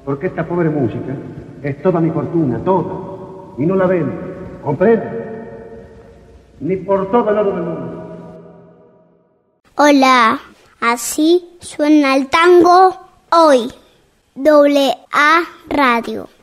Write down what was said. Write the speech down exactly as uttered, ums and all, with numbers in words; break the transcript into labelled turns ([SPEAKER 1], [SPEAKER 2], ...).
[SPEAKER 1] Porque esta pobre música es toda mi fortuna, toda. Y no la vendo, ¿comprende? Ni por todo el oro del mundo.
[SPEAKER 2] Hola, así suena el tango hoy. Doble A Radio.